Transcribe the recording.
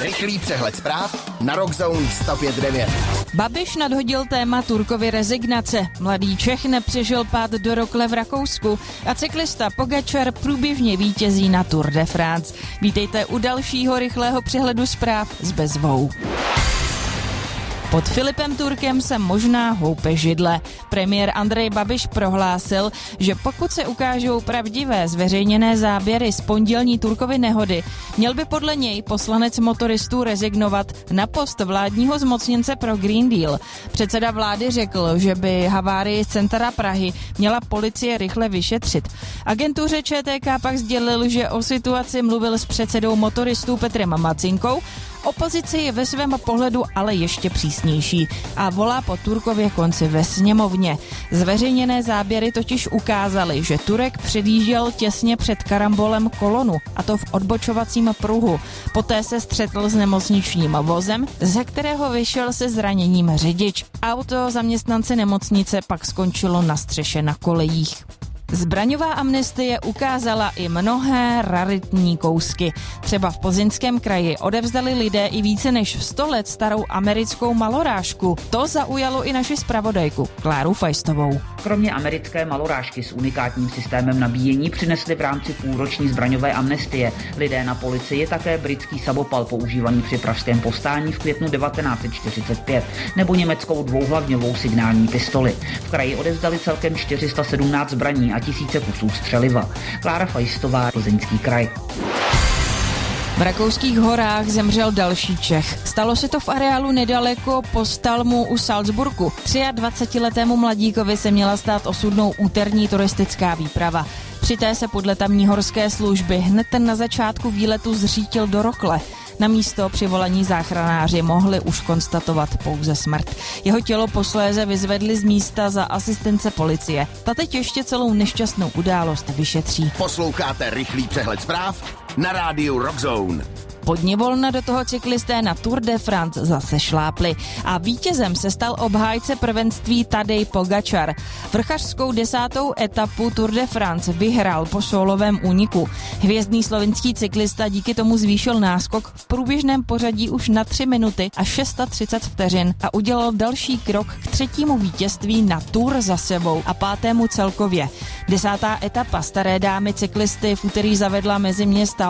Rychlý přehled zpráv na Rockzone 105.9. Babiš nadhodil téma Turkovy rezignace. Mladý Čech nepřežil pád do rokle v Rakousku a cyklista Pogačar průběžně vítězí na Tour de France. Vítejte u dalšího rychlého přehledu zpráv s Bezvou. Pod Filipem Turkem se možná houpe židle. Premiér Andrej Babiš prohlásil, že pokud se ukážou pravdivé zveřejněné záběry z pondělní Turkovy nehody, měl by podle něj poslanec motoristů rezignovat na post vládního zmocněnce pro Green Deal. Předseda vlády řekl, že by havárii z centra Prahy měla policie rychle vyšetřit. Agentuře ČTK pak sdělil, že o situaci mluvil s předsedou motoristů Petrem Macinkou. Opozice je ve svém pohledu ale ještě přísnější a volá po Turkově konci ve sněmovně. Zveřejněné záběry totiž ukázaly, že Turek předjížděl těsně před karambolem kolonu, a to v odbočovacím pruhu. Poté se střetl s nemocničním vozem, ze kterého vyšel se zraněním řidič. Auto zaměstnance nemocnice pak skončilo na střeše na kolejích. Zbraňová amnestie ukázala i mnohé raritní kousky. Třeba v Plzeňském kraji odevzdali lidé i více než 100 let starou americkou malorážku. To zaujalo i naši zpravodajku Kláru Fajstovou. Kromě americké malorážky s unikátním systémem nabíjení přinesli v rámci půlroční zbraňové amnestie lidé na policii také britský samopal používaný při pražském povstání v květnu 1945 nebo německou dvouhlavňovou signální pistoli. V kraji odevzdali celkem 417 zbraní a tisíce kusů střeliva. Klára Fajstová, Plzeňský kraj. V rakouských horách zemřel další Čech. Stalo se to v areálu nedaleko Postalmu u Salzburgu. 23letému mladíkovi se měla stát osudnou úterní turistická výprava. Při té se podle tamní horské služby hned na začátku výletu zřítil do rokle. Na místo přivolaní záchranáři mohli už konstatovat pouze smrt. Jeho tělo posléze vyzvedli z místa za asistence policie. Ta teď ještě celou nešťastnou událost vyšetří. Posloucháte rychlý přehled zpráv na rádiu Rockzone. Podně volna do toho cyklisté na Tour de France zase šlápli a vítězem se stal obhájce prvenství Tadej Pogačar. Vrchařskou 10. etapu Tour de France vyhrál po sólovém úniku. Hvězdný slovinský cyklista díky tomu zvýšil náskok v průběžném pořadí už na 3 minuty a 630 vteřin a udělal další krok k 3. vítězství na Tour za sebou a 5. celkově. 10. etapa staré dámy cyklisty v úterý zavedla mezi města